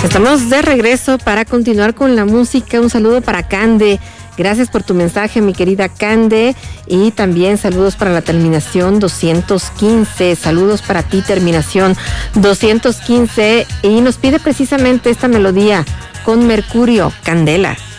Estamos de regreso para continuar con la música. Un saludo para Cande. Gracias por tu mensaje, mi querida Cande. Y también saludos para la terminación 215. Saludos para ti, terminación 215. Y nos pide precisamente esta melodía con Mercurio, Candela.